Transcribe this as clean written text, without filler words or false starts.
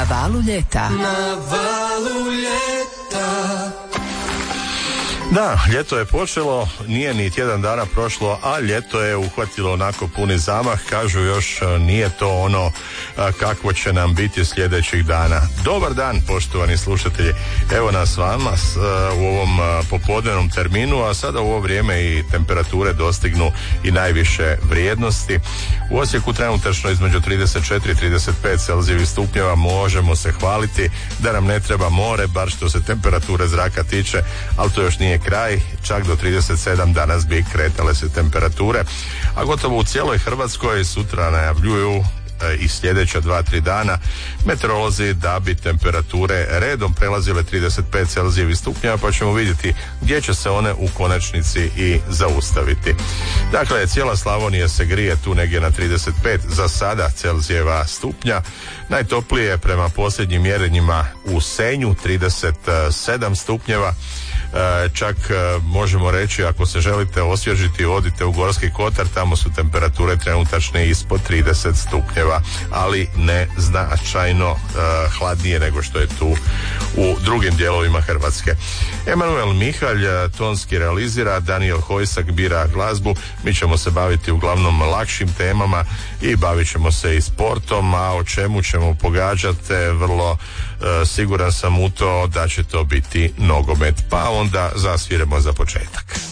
Na valu ljeta. Na valu ljeta. Da, ljeto je počelo, nije ni tjedan dana prošlo, a ljeto je uhvatilo onako puni zamah. Kažu još nije to ono kakvo će nam biti sljedećih dana. Dobar dan, poštovani slušatelji. Evo nas vama u ovom popodnevnom terminu, a sada u ovo vrijeme i temperature dostignu i najviše vrijednosti. U Osijeku trenutačno između 34 i 35 celzijevih stupnjeva. Možemo se hvaliti da nam ne treba more, bar što se temperature zraka tiče, ali to još nije kraj, čak do 37 danas bi kretale se temperature, a gotovo u cijeloj Hrvatskoj sutra najavljuju i sljedeća 2-3 dana meteorolozi da bi temperature redom prelazile 35 celzijevih stupnjeva, pa ćemo vidjeti gdje će se one u konačnici i zaustaviti. Dakle, cijela Slavonija se grije tu negdje na 35 za sada celzijeva stupnja. Najtoplije prema posljednjim mjerenjima u Senju 37 stupnjeva. Čak možemo reći, ako se želite osvježiti, odite u Gorski Kotar, tamo su temperature trenutačne ispod 30 stupnjeva, ali ne značajno hladnije nego što je tu u drugim dijelovima Hrvatske. Emanuel Mihalj tonski realizira, Daniel Hojsak bira glazbu. Mi ćemo se baviti uglavnom lakšim temama i bavit ćemo se i sportom, a o čemu ćemo pogađati vrlo siguran sam u to da će to biti nogomet. Pa onda zasviremo za početak.